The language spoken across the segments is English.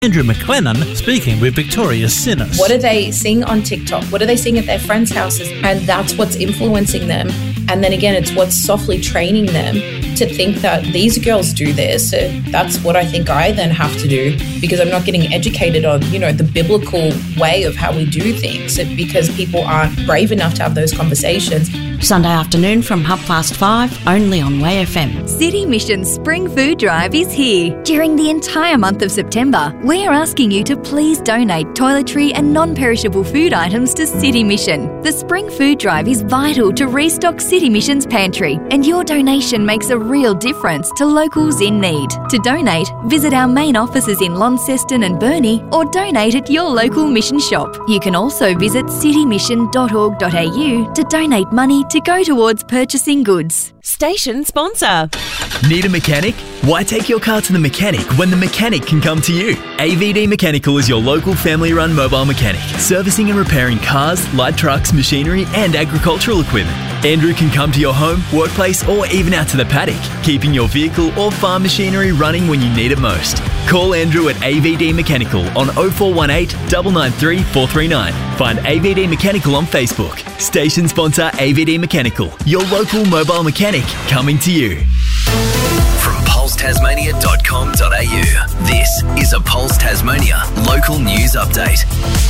Andrew McLennan speaking with Victoria Sinners. What are they seeing on TikTok? What are they seeing at their friends' houses? And that's what's influencing them. And then again, it's what's softly training them to think that these girls do this. So that's what I think I then have to do, because I'm not getting educated on, the biblical way of how we do things, because people aren't brave enough to have those conversations. Sunday afternoon from 5:30, only on Way FM. City Mission Spring Food Drive is here. During the entire month of September, we are asking you to please donate toiletry and non-perishable food items to City Mission. The Spring Food Drive is vital to restock City Mission's pantry, and your donation makes a real difference to locals in need. To donate, visit our main offices in Launceston and Burnie, or donate at your local mission shop. You can also visit citymission.org.au to donate money to go towards purchasing goods. Station sponsor. Need a mechanic? Why take your car to the mechanic when the mechanic can come to you? AVD Mechanical is your local family-run mobile mechanic, servicing and repairing cars, light trucks, machinery and agricultural equipment. Andrew can come to your home, workplace or even out to the paddock, keeping your vehicle or farm machinery running when you need it most. Call Andrew at AVD Mechanical on 0418 993 439. Find AVD Mechanical on Facebook. Station sponsor AVD Mechanical, your local mobile mechanic coming to you. From pulsetasmania.com.au, this is a Pulse Tasmania local news update.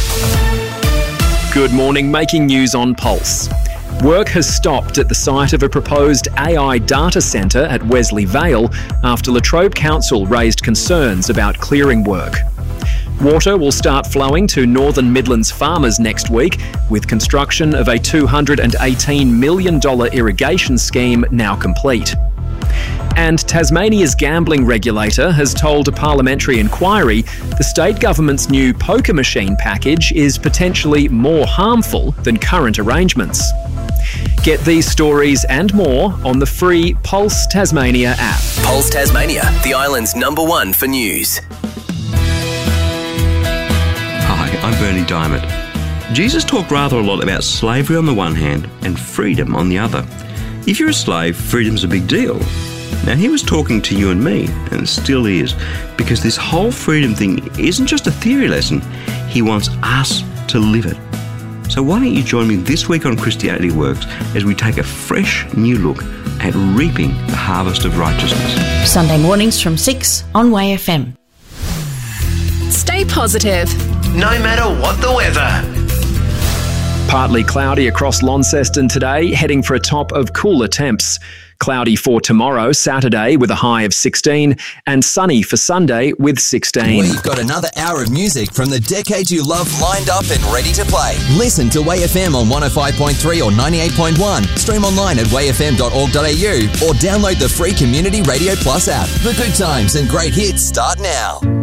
Good morning, making news on Pulse. Work has stopped at the site of a proposed AI data centre at Wesley Vale after Latrobe Council raised concerns about clearing work. Water will start flowing to Northern Midlands farmers next week, with construction of a $218 million irrigation scheme now complete. And Tasmania's gambling regulator has told a parliamentary inquiry the state government's new poker machine package is potentially more harmful than current arrangements. Get these stories and more on the free Pulse Tasmania app. Pulse Tasmania, the island's #1 for news. Hi, I'm Bernie Diamond. Jesus talked rather a lot about slavery on the one hand and freedom on the other. If you're a slave, freedom's a big deal. Now, he was talking to you and me, and still is, because this whole freedom thing isn't just a theory lesson. He wants us to live it. So why don't you join me this week on Christianity Works as we take a fresh new look at reaping the harvest of righteousness. Sunday mornings from 6 on Way FM. Stay positive. No matter what the weather. Partly cloudy across Launceston today, heading for a top of cooler temps. Cloudy for tomorrow, Saturday, with a high of 16, and sunny for Sunday with 16. We've got another hour of music from the decade you love lined up and ready to play. Listen to Way FM on 105.3 or 98.1. Stream online at wayfm.org.au or download the free Community Radio Plus app. The good times and great hits start now.